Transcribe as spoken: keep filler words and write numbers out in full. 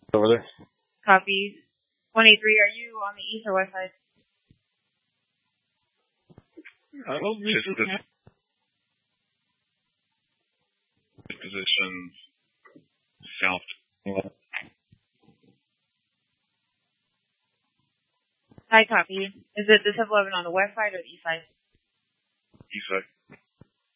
Over there. Copy. one eighty-three, are you on the east or west side? Uh, just this position south. Hi, copy. Is it the seven eleven on the west side or the east side? East side.